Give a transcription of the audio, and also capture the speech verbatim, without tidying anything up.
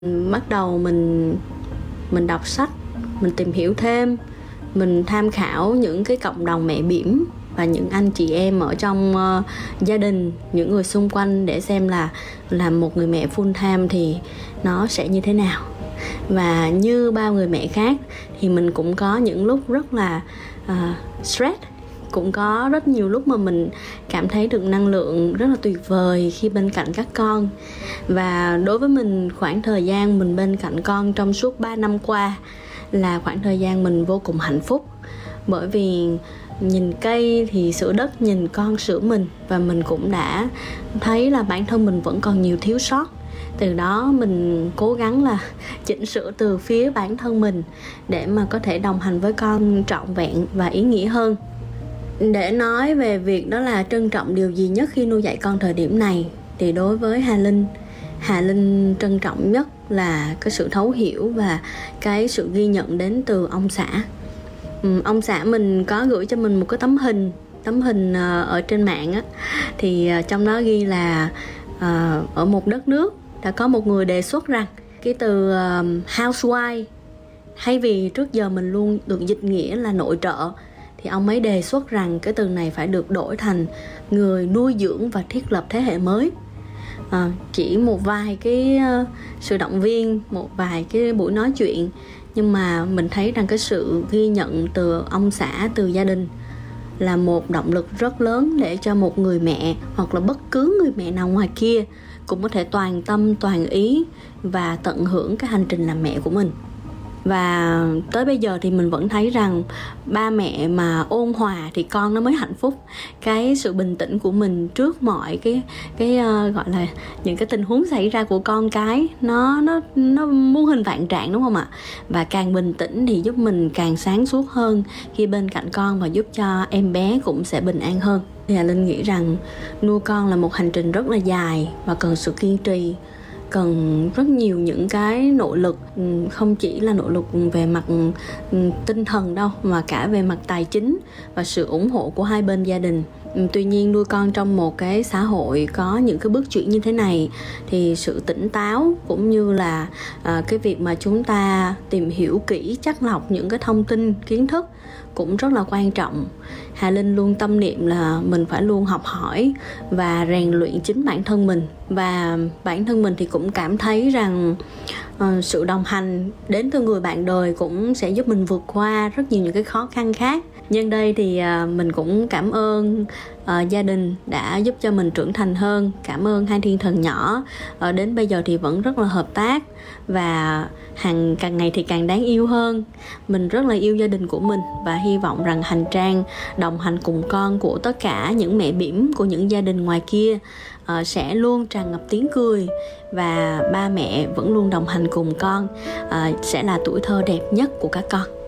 Bắt đầu mình mình đọc sách, mình tìm hiểu thêm, mình tham khảo những cái cộng đồng mẹ bỉm và những anh chị em ở trong uh, gia đình, những người xung quanh để xem là làm một người mẹ full time thì nó sẽ như thế nào. Và như bao người mẹ khác thì mình cũng có những lúc rất là uh, stress, cũng có rất nhiều lúc mà mình cảm thấy được năng lượng rất là tuyệt vời khi bên cạnh các con. Và đối với mình, khoảng thời gian mình bên cạnh con trong suốt ba năm qua là khoảng thời gian mình vô cùng hạnh phúc. Bởi vì nhìn cây thì sửa đất, nhìn con sửa mình. Và mình cũng đã thấy là bản thân mình vẫn còn nhiều thiếu sót. Từ đó mình cố gắng là chỉnh sửa từ phía bản thân mình để mà có thể đồng hành với con trọn vẹn và ý nghĩa hơn. Để nói về việc đó là trân trọng điều gì nhất khi nuôi dạy con thời điểm này, thì đối với Hà Linh, Hà Linh trân trọng nhất là cái sự thấu hiểu và cái sự ghi nhận đến từ ông xã. Ừ, ông xã mình có gửi cho mình một cái tấm hình, tấm hình ở trên mạng á, thì trong đó ghi là uh, ở một đất nước đã có một người đề xuất rằng cái từ uh, housewife, thay vì trước giờ mình luôn được dịch nghĩa là nội trợ, thì ông ấy đề xuất rằng cái từ này phải được đổi thành người nuôi dưỡng và thiết lập thế hệ mới. À, chỉ một vài cái uh, sự động viên, một vài cái buổi nói chuyện, nhưng mà mình thấy rằng cái sự ghi nhận từ ông xã, từ gia đình là một động lực rất lớn để cho một người mẹ hoặc là bất cứ người mẹ nào ngoài kia cũng có thể toàn tâm, toàn ý và tận hưởng cái hành trình làm mẹ của mình. Và tới bây giờ thì mình vẫn thấy rằng ba mẹ mà ôn hòa thì con nó mới hạnh phúc. Cái sự bình tĩnh của mình trước mọi cái cái uh, gọi là những cái tình huống xảy ra của con cái, nó nó nó muôn hình vạn trạng, đúng không ạ? Và càng bình tĩnh thì giúp mình càng sáng suốt hơn khi bên cạnh con, và giúp cho em bé cũng sẽ bình an hơn. Thì Hà Linh nghĩ rằng nuôi con là một hành trình rất là dài và cần sự kiên trì, cần rất nhiều những cái nỗ lực, không chỉ là nỗ lực về mặt tinh thần đâu, mà cả về mặt tài chính và sự ủng hộ của hai bên gia đình. Tuy nhiên, nuôi con trong một cái xã hội có những cái bước chuyển như thế này thì sự tỉnh táo cũng như là à, cái việc mà chúng ta tìm hiểu kỹ, chắt lọc những cái thông tin, kiến thức cũng rất là quan trọng. Hà Linh luôn tâm niệm là mình phải luôn học hỏi và rèn luyện chính bản thân mình. Và bản thân mình thì cũng cảm thấy rằng uh, sự đồng hành đến từ người bạn đời cũng sẽ giúp mình vượt qua rất nhiều những cái khó khăn khác. Nhân đây thì uh, mình cũng cảm ơn uh, gia đình đã giúp cho mình trưởng thành hơn. Cảm ơn hai thiên thần nhỏ, uh, đến bây giờ thì vẫn rất là hợp tác và hàng càng ngày thì càng đáng yêu hơn. Mình rất là yêu gia đình của mình và hy vọng rằng hành trang đồng hành cùng con của tất cả những mẹ bỉm của những gia đình ngoài kia uh, sẽ luôn tràn ngập tiếng cười, và ba mẹ vẫn luôn đồng hành cùng con, uh, sẽ là tuổi thơ đẹp nhất của các con.